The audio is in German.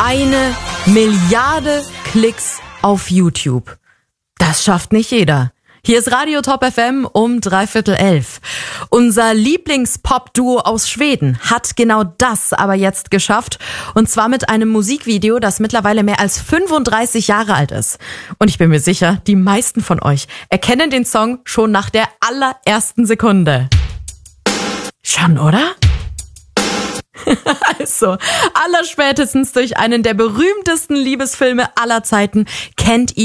1 Milliarde Klicks auf YouTube. Das schafft nicht jeder. Hier ist Radio Top FM um 11:15. Unser Lieblings-Pop-Duo aus Schweden hat genau das aber jetzt geschafft. Und zwar mit einem Musikvideo, das mittlerweile mehr als 35 Jahre alt ist. Und ich bin mir sicher, die meisten von euch erkennen den Song schon nach der allerersten Sekunde. Schon, oder? Also, allerspätestens durch einen der berühmtesten Liebesfilme aller Zeiten kennt ihr